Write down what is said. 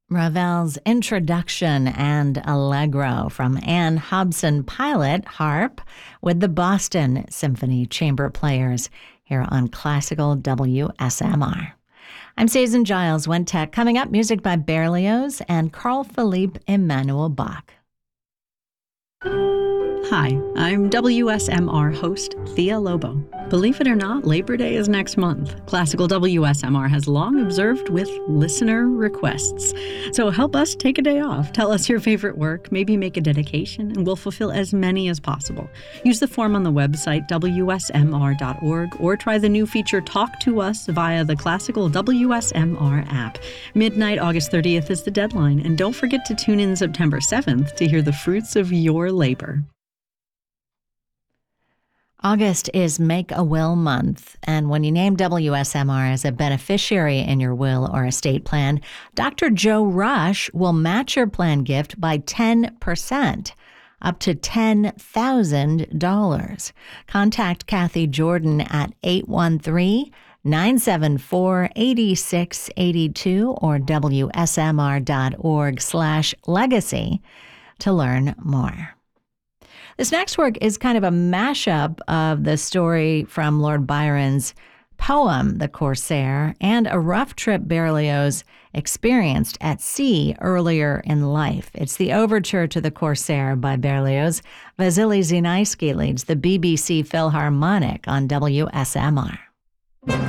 Ravel's Introduction and Allegro from Anne Hobson Pilot Harp with the Boston Symphony Chamber Players here on Classical WSMR. I'm Susan Giles, One Tech. Coming up, music by Berlioz and Carl Philipp Emanuel Bach. Hi, I'm WSMR host Thea Lobo. Believe it or not, Labor Day is next month. Classical WSMR has long observed with listener requests. So help us take a day off. Tell us your favorite work, maybe make a dedication, and we'll fulfill as many as possible. Use the form on the website WSMR.org or try the new feature Talk to Us via the Classical WSMR app. Midnight August 30th is the deadline, and don't forget to tune in September 7th to hear the fruits of your labor. August is Make a Will Month, and when you name WSMR as a beneficiary in your will or estate plan, Dr. Joe Rush will match your plan gift by 10%, up to $10,000. Contact Kathy Jordan at 813-974-8682 or WSMR.org/legacy to learn more. This next work is kind of a mashup of the story from Lord Byron's poem, The Corsair, and a rough trip Berlioz experienced at sea earlier in life. It's the overture to The Corsair by Berlioz. Vasily Znaisky leads the BBC Philharmonic on WSMR.